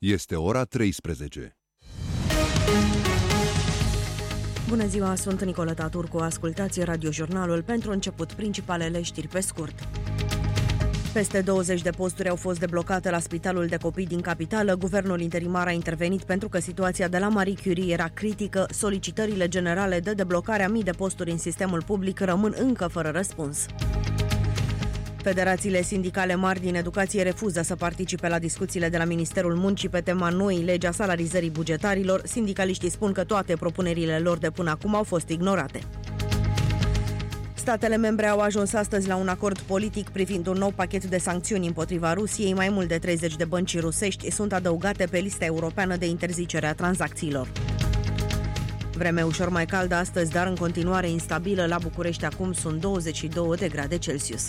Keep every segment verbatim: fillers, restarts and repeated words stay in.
Este ora treisprezece. Bună ziua, sunt Nicoleta Turcu, ascultați radiojurnalul pentru început principalele știri pe scurt. Peste douăzeci de posturi au fost deblocate la Spitalul de Copii din capitală. Guvernul interimar a intervenit pentru că situația de la Marie Curie era critică. Solicitările generale de deblocare a mii de posturi în sistemul public rămân încă fără răspuns. Federațiile sindicale mari din educație refuză să participe la discuțiile de la Ministerul Muncii pe tema noii legi a salarizării bugetarilor. Sindicaliștii spun că toate propunerile lor de până acum au fost ignorate. Statele membre au ajuns astăzi la un acord politic privind un nou pachet de sancțiuni împotriva Rusiei. Mai mult de treizeci de bănci rusești sunt adăugate pe lista europeană de interzicere a tranzacțiilor. Vreme ușor mai caldă astăzi, dar în continuare instabilă. La București acum sunt douăzeci și două de grade Celsius.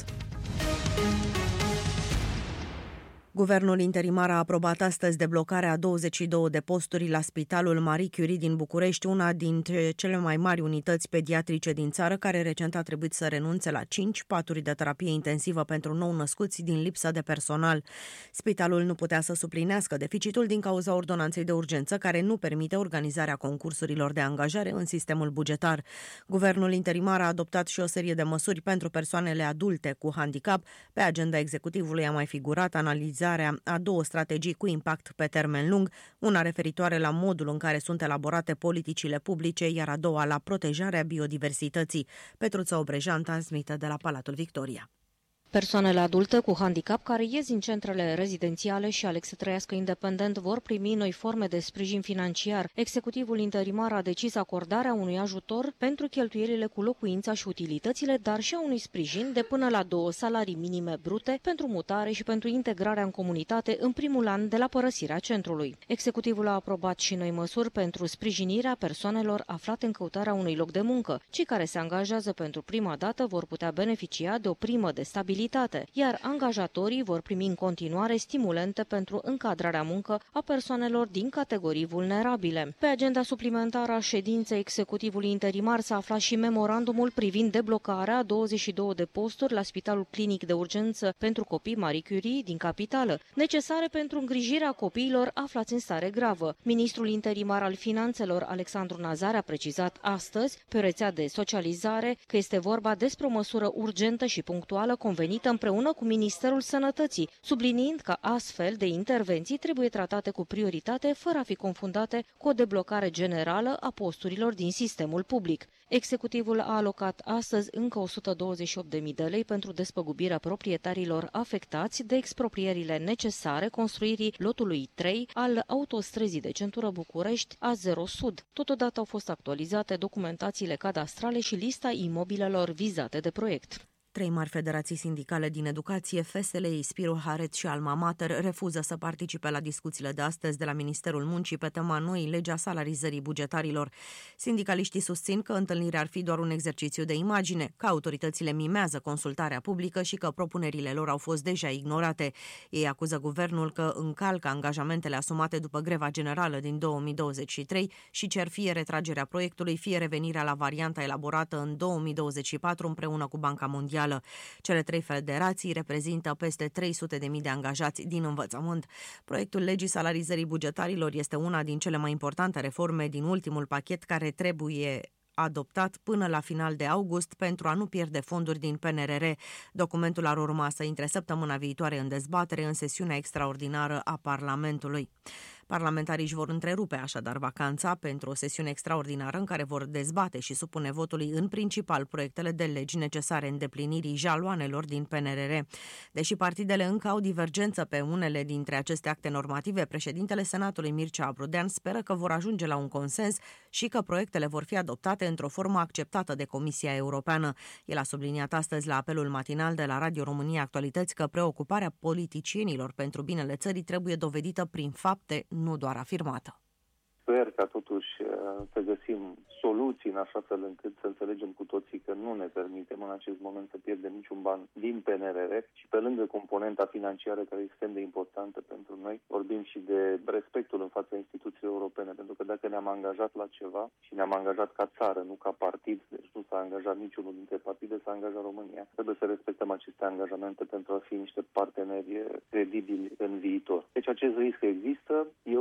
Guvernul interimar a aprobat astăzi deblocarea a douăzeci și două de posturi la Spitalul Marie Curie din București, una dintre cele mai mari unități pediatrice din țară, care recent a trebuit să renunțe la cinci paturi de terapie intensivă pentru nou-născuți din lipsă de personal. Spitalul nu putea să suplinească deficitul din cauza ordonanței de urgență, care nu permite organizarea concursurilor de angajare în sistemul bugetar. Guvernul interimar a adoptat și o serie de măsuri pentru persoanele adulte cu handicap. Pe agenda executivului a mai figurat analizarea a două strategii cu impact pe termen lung, una referitoare la modul în care sunt elaborate politicile publice, iar a doua la protejarea biodiversității. Petruța Obrejan transmite de la Palatul Victoria. Persoanele adulte cu handicap care ies din centrele rezidențiale și aleg să trăiască independent vor primi noi forme de sprijin financiar. Executivul interimar a decis acordarea unui ajutor pentru cheltuielile cu locuința și utilitățile, dar și a unui sprijin de până la două salarii minime brute pentru mutare și pentru integrarea în comunitate în primul an de la părăsirea centrului. Executivul a aprobat și noi măsuri pentru sprijinirea persoanelor aflate în căutarea unui loc de muncă. Cei care se angajează pentru prima dată vor putea beneficia de o primă de stabilitate, iar angajatorii vor primi în continuare stimulente pentru încadrarea muncă a persoanelor din categorii vulnerabile. Pe agenda suplimentară a ședinței executivului interimar s-a aflat și memorandumul privind deblocarea a douăzeci și două de posturi la Spitalul Clinic de Urgență pentru Copii Marie Curie din capitală, necesare pentru îngrijirea copiilor aflați în stare gravă. Ministrul interimar al Finanțelor, Alexandru Nazar, a precizat astăzi pe rețea de socializare că este vorba despre o măsură urgentă și punctuală convenită împreună cu Ministerul Sănătății, subliniind că astfel de intervenții trebuie tratate cu prioritate, fără a fi confundate cu o deblocare generală a posturilor din sistemul public. Executivul a alocat astăzi încă o sută douăzeci și opt de mii de lei pentru despăgubirea proprietarilor afectați de exproprierile necesare construirii lotului trei al autostrăzii de centură București A zero Sud. Totodată au fost actualizate documentațiile cadastrale și lista imobilelor vizate de proiect. Trei mari federații sindicale din educație, F S L, Inspiru, Haret și Alma Mater, refuză să participe la discuțiile de astăzi de la Ministerul Muncii pe tema noii legi a salarizării bugetarilor. Sindicaliștii susțin că întâlnirea ar fi doar un exercițiu de imagine, că autoritățile mimează consultarea publică și că propunerile lor au fost deja ignorate. Ei acuză guvernul că încalcă angajamentele asumate după greva generală din două mii douăzeci și trei și cer fie retragerea proiectului, fie revenirea la varianta elaborată în două mii douăzeci și patru împreună cu Banca Mondială. Cele trei federații reprezintă peste trei sute de mii de angajați din învățământ. Proiectul legii salarizării bugetarilor este una din cele mai importante reforme din ultimul pachet, care trebuie adoptat până la final de august pentru a nu pierde fonduri din P N R R. Documentul ar urma să intre săptămâna viitoare în dezbatere în sesiunea extraordinară a Parlamentului. Parlamentarii își vor întrerupe așadar vacanța pentru o sesiune extraordinară în care vor dezbate și supune votului în principal proiectele de legi necesare îndeplinirii jaloanelor din P N R R. Deși partidele încă au divergență pe unele dintre aceste acte normative, președintele Senatului Mircea Abrudean speră că vor ajunge la un consens și că proiectele vor fi adoptate într-o formă acceptată de Comisia Europeană. El a subliniat astăzi la apelul matinal de la Radio România Actualități că preocuparea politicienilor pentru binele țării trebuie dovedită prin fapte, nu doar afirmată. Sper ca totuși să găsim soluții în așa fel încât să înțelegem cu toții că nu ne permitem în acest moment să pierdem niciun ban din P N R R și pe lângă componenta financiară care este extrem de importantă pentru noi, vorbim și de respectul în fața instituțiilor europene, pentru că dacă ne-am angajat la ceva și ne-am angajat ca țară, nu ca partid, deci nu s-a angajat niciunul dintre partide, s-a angajat România, trebuie să respectăm aceste angajamente pentru a fi niște parteneri credibili în viitor. Deci acest risc există,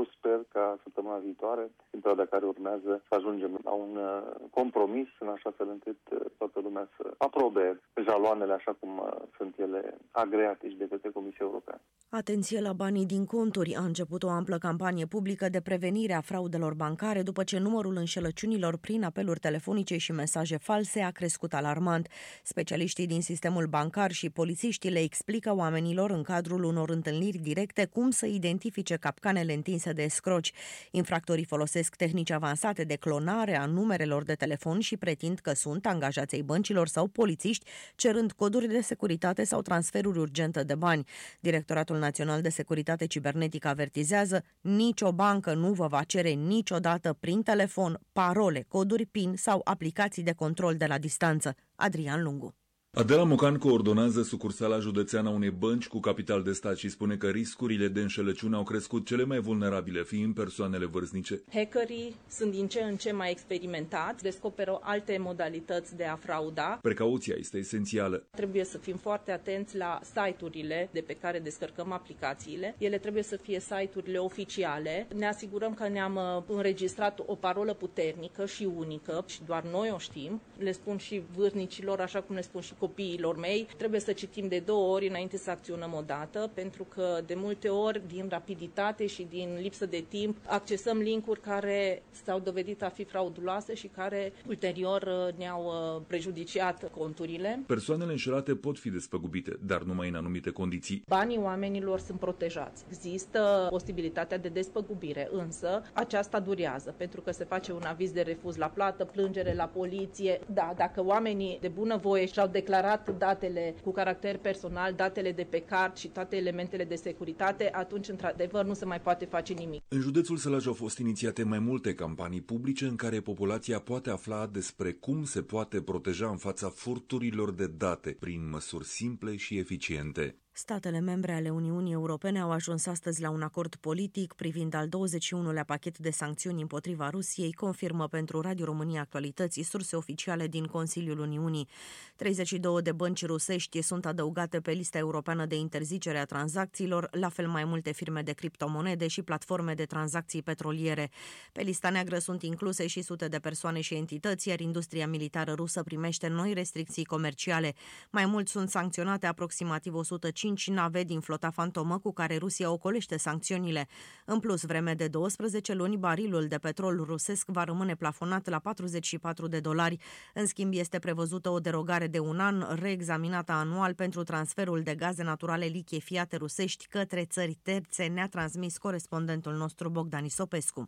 ajungem la un compromis în așa fel încât toată lumea să aprobe jaloanele așa cum sunt ele agreate și de către Comisia Europeană. Atenție la banii din conturi. A început o amplă campanie publică de prevenire a fraudelor bancare după ce numărul înșelăciunilor prin apeluri telefonice și mesaje false a crescut alarmant. Specialiștii din sistemul bancar și polițiștii le explică oamenilor în cadrul unor întâlniri directe cum să identifice capcanele întinse de escroci. Infractorii folosesc tehnici avansate de clonare a numerelor de telefon și pretind că sunt angajații băncilor sau polițiști, cerând coduri de securitate sau transferuri urgente de bani. Directoratul Național de Securitate Cibernetică avertizează: nicio bancă nu vă va cere niciodată prin telefon parole, coduri PIN sau aplicații de control de la distanță. Adrian Lungu. Adela Mocan coordonează sucursala județeană a unei bănci cu capital de stat și spune că riscurile de înșelăciune au crescut, cele mai vulnerabile fiind persoanele vârstnice. Hackerii sunt din ce în ce mai experimentați, descoperă alte modalități de a frauda. Precauția este esențială. Trebuie să fim foarte atenți la site-urile de pe care descărcăm aplicațiile. Ele trebuie să fie site-urile oficiale. Ne asigurăm că ne-am înregistrat o parolă puternică și unică și doar noi o știm. Le spun și vârstnicilor, așa cum le spun și copiilor mei, trebuie să citim de două ori înainte să acționăm o dată, pentru că de multe ori, din rapiditate și din lipsă de timp, accesăm linkuri care s-au dovedit a fi frauduloase și care ulterior ne-au prejudiciat conturile. Persoanele înșelate pot fi despăgubite, dar numai în anumite condiții. Banii oamenilor sunt protejați. Există posibilitatea de despăgubire, însă aceasta durează, pentru că se face un aviz de refuz la plată, plângere la poliție. Da, dacă oamenii de bunăvoie și-au declarat datele cu caracter personal, datele de pe card și toate elementele de securitate, atunci, într-adevăr, nu se mai poate face nimic. În județul Sălaj au fost inițiate mai multe campanii publice în care populația poate afla despre cum se poate proteja în fața furturilor de date prin măsuri simple și eficiente. Statele membre ale Uniunii Europene au ajuns astăzi la un acord politic privind al douăzeci și unulea pachet de sancțiuni împotriva Rusiei, confirmă pentru Radio România Actualității surse oficiale din Consiliul Uniunii. treizeci și două de bănci rusești sunt adăugate pe lista europeană de interzicere a tranzacțiilor, la fel mai multe firme de criptomonede și platforme de tranzacții petroliere. Pe lista neagră sunt incluse și sute de persoane și entități, iar industria militară rusă primește noi restricții comerciale. Mai mult sunt sancționate aproximativ o sută cinci nave din flota fantomă cu care Rusia ocolește sancțiunile. În plus, vreme de douăsprezece luni, barilul de petrol rusesc va rămâne plafonat la patruzeci și patru de dolari. În schimb, este prevăzută o derogare de un an, reexaminată anual pentru transferul de gaze naturale lichefiate rusești către țări terțe, ne-a transmis corespondentul nostru Bogdan Isopescu.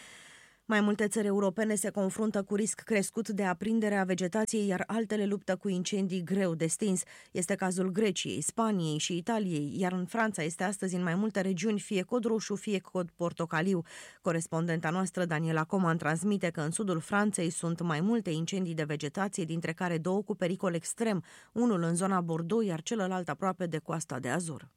Mai multe țări europene se confruntă cu risc crescut de aprindere a vegetației, iar altele luptă cu incendii greu de stins. Este cazul Greciei, Spaniei și Italiei, iar în Franța este astăzi în mai multe regiuni fie cod roșu, fie cod portocaliu. Corespondenta noastră, Daniela Coman, transmite că în sudul Franței sunt mai multe incendii de vegetație, dintre care două cu pericol extrem, unul în zona Bordeaux, iar celălalt aproape de Coasta de Azur.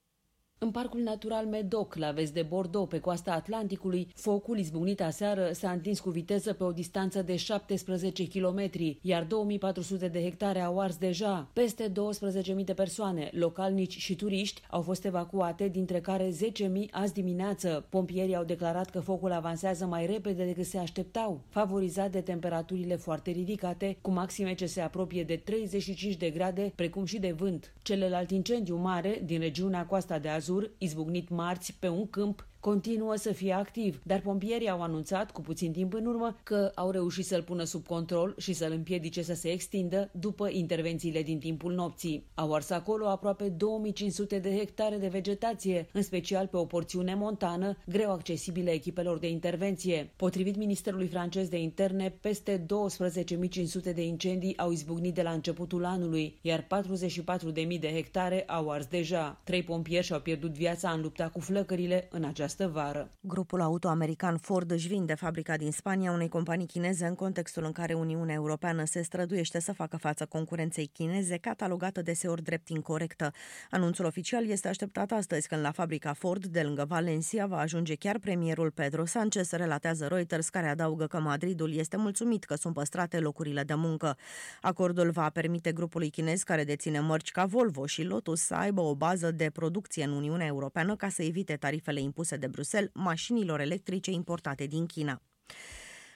În parcul natural Medoc, la vest de Bordeaux, pe coasta Atlanticului, focul izbucnit aseară s-a întins cu viteză pe o distanță de șaptesprezece kilometri, iar două mii patru sute de hectare au ars deja. Peste douăsprezece mii de persoane, localnici și turiști, au fost evacuate, dintre care zece mii azi dimineață. Pompierii au declarat că focul avansează mai repede decât se așteptau, favorizat de temperaturile foarte ridicate, cu maxime ce se apropie de treizeci și cinci de grade, precum și de vânt. Celălalt incendiu mare din regiunea Coasta de Azur, izbucnit marți pe un câmp, continuă să fie activ, dar pompierii au anunțat cu puțin timp în urmă că au reușit să-l pună sub control și să-l împiedice să se extindă după intervențiile din timpul nopții. Au ars acolo aproape două mii cinci sute de hectare de vegetație, în special pe o porțiune montană, greu accesibilă echipelor de intervenție. Potrivit Ministerului francez de Interne, peste douăsprezece mii cinci sute de incendii au izbucnit de la începutul anului, iar patruzeci și patru de mii de hectare au ars deja. Trei pompieri și-au pierdut viața în lupta cu flăcările în această vară. Grupul auto-american Ford își vinde fabrica din Spania unei companii chineze în contextul în care Uniunea Europeană se străduiește să facă față concurenței chineze, catalogată deseori drept incorectă. Anunțul oficial este așteptat astăzi, când la fabrica Ford de lângă Valencia va ajunge chiar premierul Pedro Sánchez, relatează Reuters, care adaugă că Madridul este mulțumit că sunt păstrate locurile de muncă. Acordul va permite grupului chinez, care deține mărci ca Volvo și Lotus, să aibă o bază de producție în Uniunea Europeană ca să evite tarifele impuse de Bruxelles mașinilor electrice importate din China.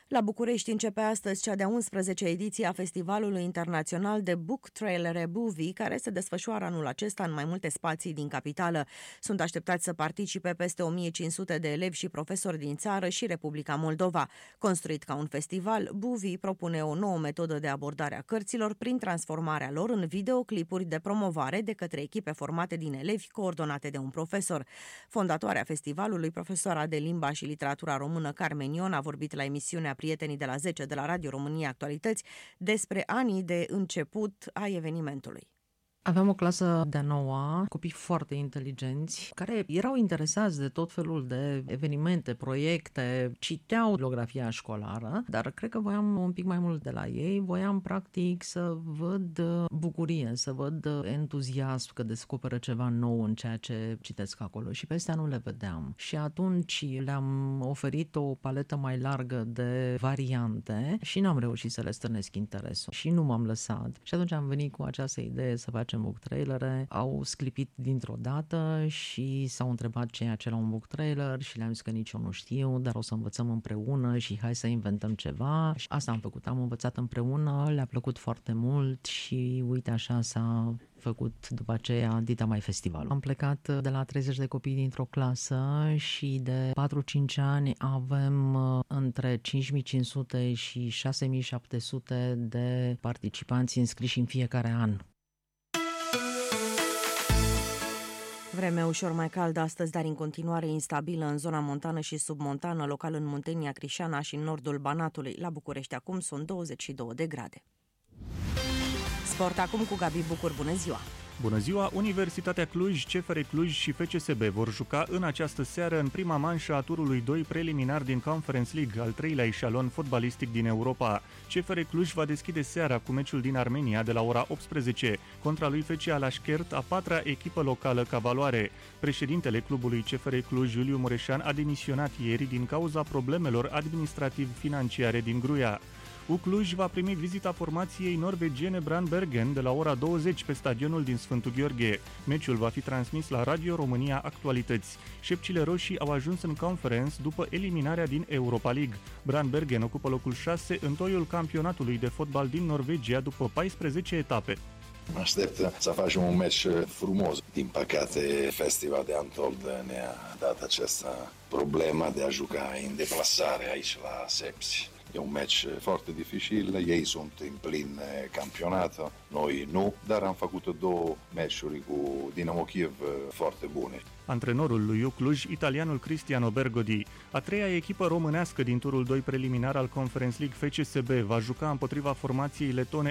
La București începe astăzi cea de-a unsprezecea ediție a Festivalului Internațional de Book Trailer Movie, care se desfășoară anul acesta în mai multe spații din capitală. Sunt așteptați să participe peste o mie cinci sute de elevi și profesori din țară și Republica Moldova. Construit ca un festival, Buvi propune o nouă metodă de abordare a cărților prin transformarea lor în videoclipuri de promovare de către echipe formate din elevi coordonate de un profesor. Fondatoarea festivalului, profesoara de limba și literatura română Carmen Ion, a vorbit la emisiunea Prietenii de la zece de la Radio România Actualități despre anii de început a evenimentului. Aveam o clasă de-a noua, copii foarte inteligenți, care erau interesați de tot felul de evenimente, proiecte, citeau bibliografia școlară, dar cred că voiam un pic mai mult de la ei, voiam practic să văd bucurie, să văd entuziasm că descoperă ceva nou în ceea ce citesc acolo și pe astea nu le vedeam. Și atunci le-am oferit o paletă mai largă de variante și n-am reușit să le stârnesc interesul și nu m-am lăsat. Și atunci am venit cu această idee să facem book trailere, au sclipit dintr-o dată și s-au întrebat ce e acela un book trailer și le-am zis că nici eu nu știu, dar o să învățăm împreună și hai să inventăm ceva. Și asta am făcut, am învățat împreună, le-a plăcut foarte mult și uite așa s-a făcut după aceea Dita Mai Festivalul. Am plecat de la treizeci de copii dintr-o clasă și de patru-cinci ani avem între cinci mii cinci sute și șase mii șapte sute de participanți înscriși în fiecare an. Vreme ușor mai caldă astăzi, dar în continuare instabilă în zona montană și submontană, local în Muntenia Crișana și în nordul Banatului. La București acum sunt douăzeci și două de grade. Sport acum cu Gabi Bucur, bună ziua! Bună ziua! Universitatea Cluj, C F R Cluj și F C S B vor juca în această seară în prima manșă a turului doi preliminar din Conference League, al treilea eșalon fotbalistic din Europa. C F R Cluj va deschide seara cu meciul din Armenia de la ora optsprezece, contra lui F C Alașchert, a patra echipă locală ca valoare. Președintele clubului C F R Cluj, Iuliu Mureșan, a demisionat ieri din cauza problemelor administrativ-financiare din Gruia. U Cluj va primi vizita formației norvegiene Brandbergen de la ora douăzeci pe stadionul din Sfântul Gheorghe. Meciul va fi transmis la Radio România Actualități. Șepcile roșii au ajuns în Conference după eliminarea din Europa League. Brandbergen ocupă locul șase în toiul campionatului de fotbal din Norvegia după paisprezece etape. Mă aștept să facem un meci frumos. Din păcate, Festival de Antold ne-a dat această problemă de a juca în deplasare aici la Sepsi. E un meci foarte dificil, ei sunt în plin campionat, noi nu, dar am făcut două meciuri cu Dinamo Kiev foarte bune. Antrenorul lui U Cluj, italianul Cristiano Bergodi. A treia echipă românească din turul doi preliminar al Conference League F C S B va juca împotriva formației letone